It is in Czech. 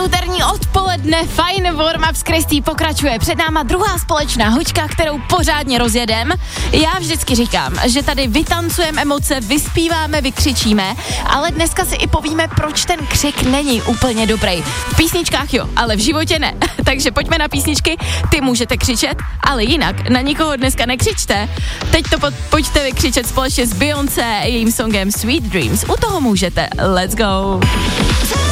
úterní odpoledne, fajn warm-up s Kristý pokračuje. Před náma druhá společná hoďka, kterou pořádně rozjedem. Já vždycky říkám, že tady vytancujeme emoce, vyspíváme, vykřičíme, ale dneska si i povíme, proč ten křik není úplně dobrý. V písničkách jo, ale v životě ne. Takže pojďme na písničky, ty můžete křičet, ale jinak na nikoho dneska nekřičte. Teď to pojďte vykřičet společně s Beyoncé a jejím songem Sweet Dreams. U toho můžete. Let's go!